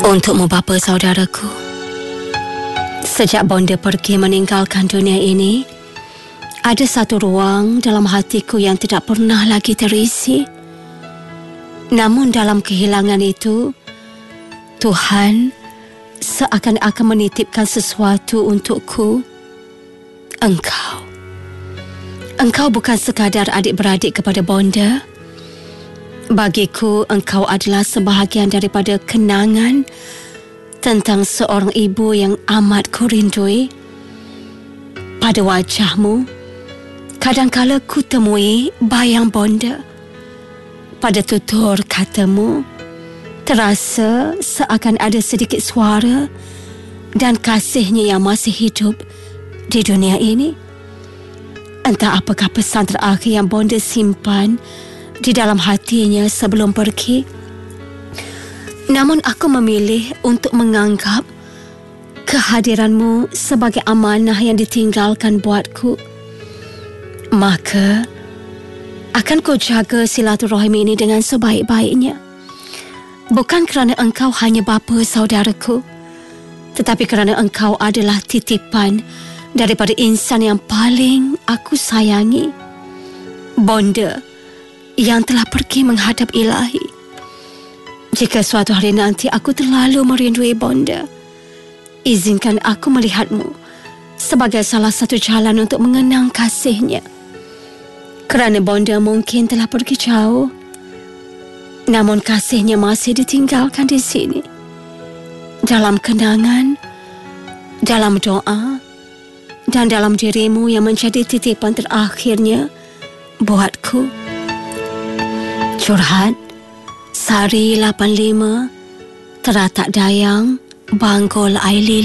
Untukmu bapa saudaraku, sejak Bonda pergi meninggalkan dunia ini, ada satu ruang dalam hatiku yang tidak pernah lagi terisi. Namun dalam kehilangan itu, Tuhan seakan-akan menitipkan sesuatu untukku. Engkau bukan sekadar adik-beradik kepada Bonda. Bagiku, engkau adalah sebahagian daripada kenangan tentang seorang ibu yang amat kurindui. Pada wajahmu, kadangkala ku temui bayang Bonda. Pada tutur katamu, terasa seakan ada sedikit suara dan kasihnya yang masih hidup di dunia ini. Entah apakah pesan terakhir yang Bonda simpan di dalam hatinya sebelum pergi. Namun aku memilih untuk menganggap kehadiranmu sebagai amanah yang ditinggalkan buatku. Maka akan ku jaga silaturahim ini dengan sebaik-baiknya. Bukan kerana engkau hanya bapa saudaraku, tetapi kerana engkau adalah titipan daripada insan yang paling aku sayangi, Bonda, yang telah pergi menghadap ilahi. Jika suatu hari nanti aku terlalu merindui Bonda, izinkan aku melihatmu sebagai salah satu jalan untuk mengenang kasihnya. Kerana Bonda mungkin telah pergi jauh, namun kasihnya masih ditinggalkan di sini, dalam kenangan, dalam doa, dan dalam dirimu yang menjadi titipan terakhirnya buatku. Curhat Sari 85, Teratak Dayang, Banggol Ailili.